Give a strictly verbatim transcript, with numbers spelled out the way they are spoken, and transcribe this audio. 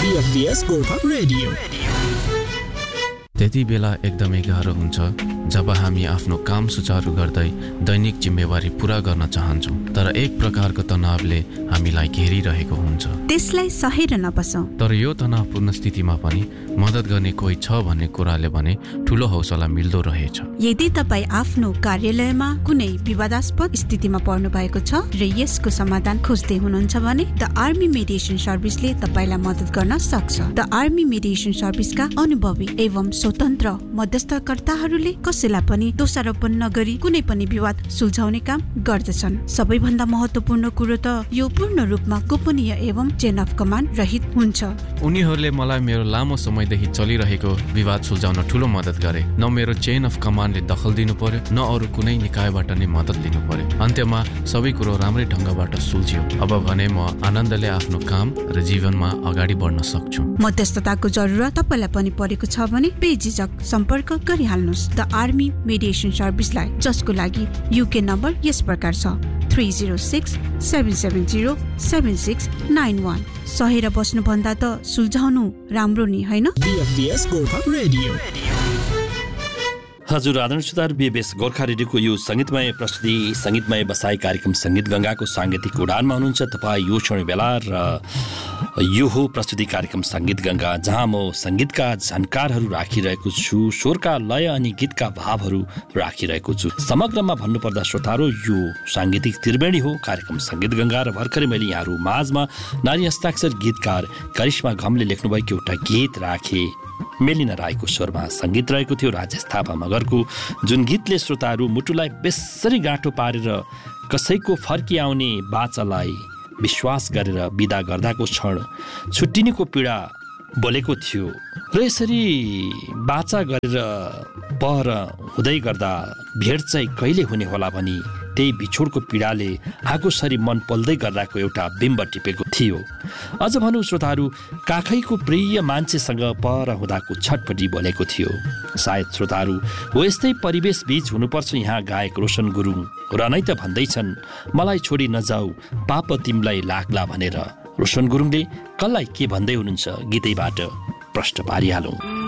BFS गोल्फा radio. त्यति बेला एकदमै गाह्रो हुन्छ जब हामी आफ्नो काम सुचारू गर्दै दैनिक जिम्मेवारी पूरा गर्न चाहन्छौँ, तर एक प्रकारको तनावले हामीलाई घेरिरहेको हुन्छ। त्यसलाई सहेर नबसौँ। तर यो तनावपूर्ण स्थितिमा पनि मद्दत गर्ने कोही छ भन्ने कुराले भने ठूलो हौसला मिल्दो रहेछ। यदि तपाईँ आफ्नो कार्यालयमा कुनै विवादास्पद स्थितिमा पर्नु भएको छ र यसको समाधान खोज्दै हुनुहुन्छ भने द आर्मी मेडिएसन सर्भिसले तपाईँलाई मद्दत गर्न सक्छ। द आर्मी मेडिएसन सर्भिसका अनुभवी एवं स्वतन्त्र मध्यस्थकर्ताहरूले कसैलाई पनि दोषारोपण नगरी कुनै पनि विवाद सुल्झाउने काम गर्दछन्। सबैभन्दा महत्त्वपूर्ण कुरो त यो पूर्ण रूपमा गोपनीय एवं चेन अफ कमान्ड रहित हुन्छ। उनीहरूले मलाई मेरो लामो समयदेखि चलिरहेको विवाद सुल्झाउन ठूलो मद्दत गरे। न मेरो चेन अफ कमान्डले दखल दिनु पर्यो, न अरू कुनै निकायबाट नै मद्दत लिनु पर्यो। अन्त्यमा सबै कुरो राम्रै ढङ्गबाट सुल्झियो। अब भने म आनन्दले आफ्नो काम र जीवनमा अगाडि बढ्न सक्छु। मध्यस्थताको जरुरत तपाईलाई पनि परेको छ भने बेझिझक सम्पर्क गरिहाल्नुहोस् द आर्मी मेडिएसन सर्भिसलाई, जसको लागि युके नम्बर यस प्रकार छ three zero six seven seven zero seven six nine one. सहेर बस्नुभन्दा त सुल्झाउनु राम्रो नि, होइन? BFS गोल्फा radio. हजुर आदरणीय श्रोताहरू, बीएफएस गोर्खा रेडियोको यो सङ्गीतमय प्रस्तुति सङ्गीतमय बसाई कार्यक्रम सङ्गीत गङ्गाको साङ्गीतिक उडानमा हुनुहुन्छ तपाईँ यो क्षण बेला, र यो हो प्रस्तुति कार्यक्रम सङ्गीत गङ्गा, जहाँ म सङ्गीतका झन्कारहरू राखिरहेको छु, स्वरका लय अनि गीतका भावहरू राखिरहेको छु। समग्रमा भन्नुपर्दा श्रोताहरू, यो साङ्गीतिक त्रिवेणी हो कार्यक्रम सङ्गीत गङ्गा, र भर्खरै मैले यहाँहरू माझमा नारी हस्ताक्षर गीतकार करिश्मा घमले लेख्नुभएको एउटा गीत राखे। मेलिना राईको स्वरमा सङ्गीत रहेको थियो राजेश थापा मगरको, जुन गीतले श्रोताहरू मुटुलाई बेसरी गाँठो पारेर कसैको फर्किआउने बाचालाई विश्वास गरेर बिदा गर्दाको क्षण छुट्टिनेको पीडा बोलेको थियो, र यसरी बाचा गरेर पर हुँदै गर्दा भेट चाहिँ कहिले हुने होला भनी त्यही बिछोडको पीडाले आगोसरी मन पल्दै गर्दाको एउटा बिम्ब टिपेको थियो। अझ भनौँ श्रोताहरू, काखैको प्रिय मान्छेसँग पर हुँदाको छटपटी बोलेको थियो। सायद श्रोताहरू हो यस्तै परिवेश बीच हुनुपर्छ यहाँ गायक रोशन गुरुङ, र नै त भन्दैछन् मलाई छोडी नजाऊ पाप तिमीलाई लाग्ला भनेर। रोशन गुरुङले कसलाई के भन्दै हुनुहुन्छ गीतैबाट प्रश्न पारिहालौँ।